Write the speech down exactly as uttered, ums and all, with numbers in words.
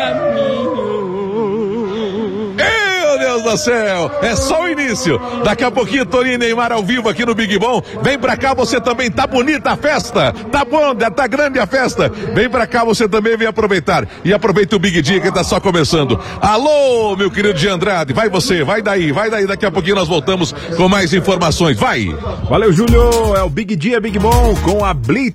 caminho. Meu Deus do céu, é só o início. Daqui a pouquinho, Torinho e Neymar ao vivo aqui no Big Bom. Vem pra cá, você também. Tá bonita a festa, tá bom, tá grande a festa. Vem pra cá, você também vem aproveitar. E aproveita o Big Dia que tá só começando. Alô, meu querido de Andrade, vai você, vai daí, vai daí. Daqui a pouquinho nós voltamos com mais informações. Vai! Valeu, Júlio. É o Big Dia Big Bom com a Blitz.